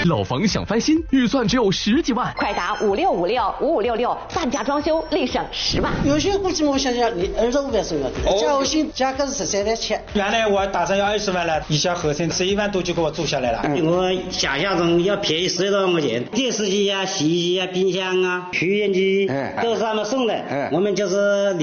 老房想翻新，预算只有10几万， 快打56565566，半价装修立省10万。 有些估计我想想，你25万是要的，加我薪价格是13万7。 原来我打算要20万了，一下合成11万多就给我做下来了。 我想象中要便宜10多万块钱，电视机啊、洗衣机啊、冰箱啊、取烟机都是他们送的，我们就是。